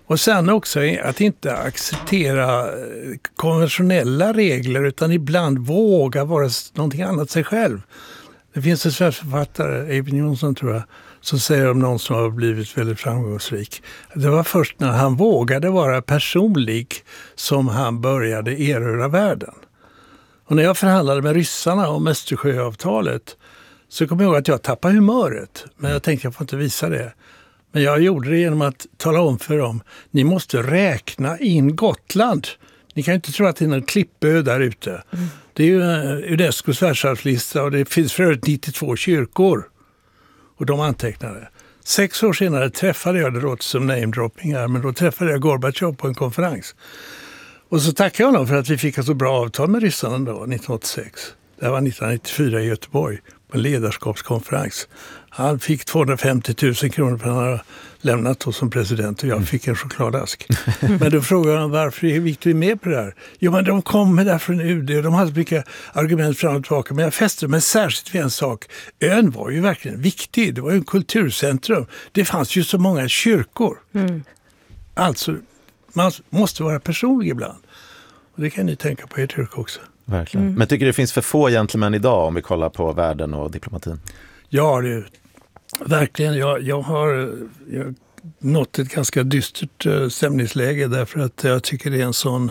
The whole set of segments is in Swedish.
Och sen också att inte acceptera konventionella regler utan ibland våga vara någonting annat sig själv. Det finns en svensk författare, Eyvind Johnson tror jag, som säger om någon som har blivit väldigt framgångsrik. Det var först när han vågade vara personlig som han började erövra världen. Och när jag förhandlade med ryssarna om Östersjöavtalet så kom jag ihåg att jag tappade humöret. Men jag tänkte jag får inte visa det. Men jag gjorde det genom att tala om för dem, ni måste räkna in Gotland. Ni kan ju inte tro att det är en klippö där ute. Det är ju Unescos världsarvslista och det finns för övrigt 92 kyrkor. Och de antecknade. 6 år senare träffade jag, det låter som namedropping här, men då träffade jag Gorbatjov på en konferens. Och så tackade jag honom för att vi fick ett så bra avtal med ryssarna då, 1986. Det var 1994 i Göteborg på en ledarskapskonferens. Han fick 250 000 kronor för att han hade lämnat oss som president och jag fick en chokladask. Men då frågade han varför är Victor med på det här? Jo, men de kom där från UD och de hade mycket argument fram och tillbaka. Men jag fäste mig särskilt vid en sak. Ön var ju verkligen viktig. Det var ju en kulturcentrum. Det fanns ju så många kyrkor. Alltså, man måste vara personlig ibland. Och det kan ni tänka på i ert yrke också. Verkligen. Men tycker du det finns för få gentlemän idag om vi kollar på världen och diplomatin? Ja, verkligen. Jag har nått ett ganska dystert stämningsläge därför att jag tycker det är en sån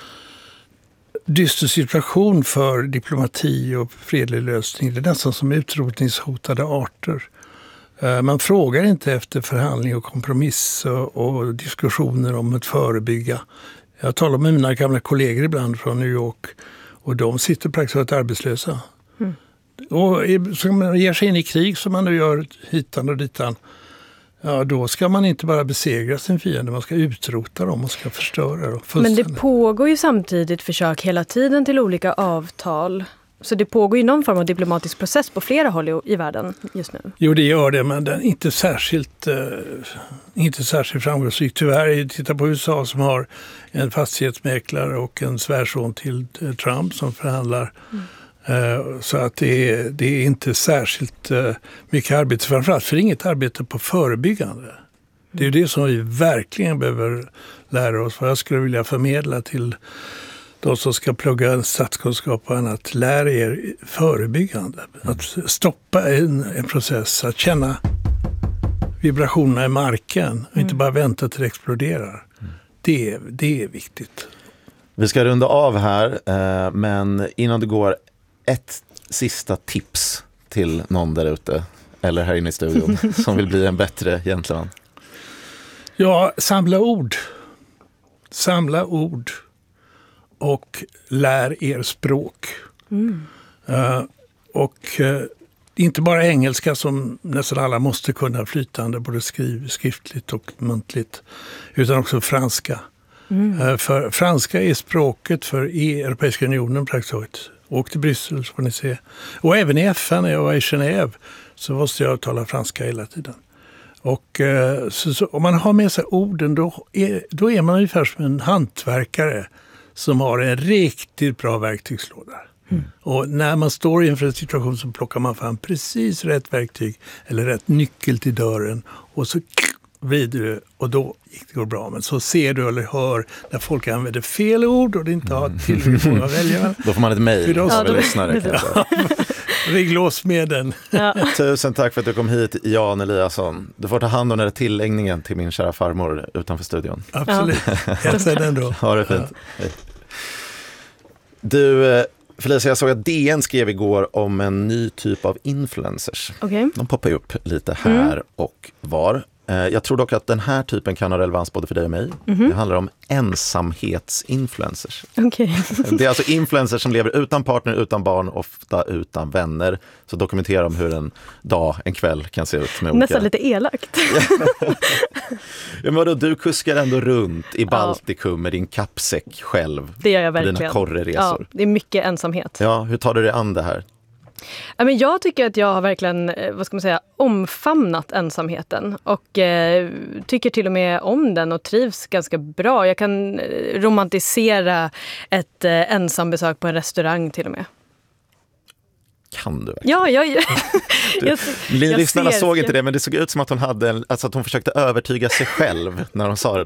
dyster situation för diplomati och fredlig lösning. Det är nästan som utrotningshotade arter. Man frågar inte efter förhandling och kompromiss och diskussioner om att förebygga. Jag talar med mina gamla kollegor ibland från New York och de sitter praktiskt arbetslösa. Och ska man ger sig in i krig som man nu gör hitan och ditan, ja, då ska man inte bara besegra sin fiende, man ska utrota dem och ska förstöra dem. Men det pågår ju samtidigt försök hela tiden till olika avtal. Så det pågår ju någon form av diplomatisk process på flera håll i världen just nu. Jo, det gör det, men den är inte särskilt framgångsrik. Tyvärr, titta på USA som har en fastighetsmäklare och en svärson till Trump som förhandlar. Så att det är inte särskilt mycket arbete, framförallt för inget arbete på förebyggande. Det är ju det som vi verkligen behöver lära oss. Vad jag skulle vilja förmedla till de som ska plugga statskunskap och annat. Lär er förebyggande. Att stoppa en process, att känna vibrationerna i marken och inte bara vänta till det exploderar. Det är viktigt. Vi ska runda av här, men innan du går, ett sista tips till någon där ute eller här inne i studion som vill bli en bättre gentleman. Ja, samla ord. Samla ord och lär er språk. Inte bara engelska som nästan alla måste kunna flytande, både skriftligt och muntligt, utan också franska. För franska är språket för Europeiska unionen praktiskt taget. Åk till Bryssel så får ni se. Och även i FN när jag var i Genève så måste jag tala franska hela tiden. Och så om man har med sig orden då är man ungefär som en hantverkare som har en riktigt bra verktygslåda. Och när man står inför en situation så plockar man fram precis rätt verktyg eller rätt nyckel till dörren och så vrider du och då gick det bra. Men så ser du eller hör när folk använder fel ord och det inte har tillräckligt många att välja. Då får man ett mejl av lyssnare. Riglås med den. Tusen tack för att du kom hit, Jan Eliasson. Du får ta hand om den här tilläggningen till min kära farmor utanför studion. Absolut. Hälsa den då. Ha det fint. Hej. Du, Felicia, jag såg att DN skrev igår om en ny typ av influencers. Okay. De poppar ju upp lite här och var. Jag tror dock att den här typen kan ha relevans både för dig och mig. Det handlar om ensamhetsinfluencers. Okay. Det är alltså influencers som lever utan partner, utan barn, ofta utan vänner. Så dokumenterar de hur en kväll kan se ut med olika... Nästan lite elakt. Ja, men då, du kuskar ändå runt i Baltikum med din kappsäck själv. Det gör jag verkligen. Dina korreresor. Ja, det är mycket ensamhet. Ja, hur tar du dig an det här? Men jag tycker att jag har verkligen, omfamnat ensamheten och tycker till och med om den och trivs ganska bra. Jag kan romantisera ett ensambesök på en restaurang till och med. Kan du verkligen? Ja. Lyssnarna såg inte det, men det såg ut som att hon att hon försökte övertyga sig själv när hon sa det.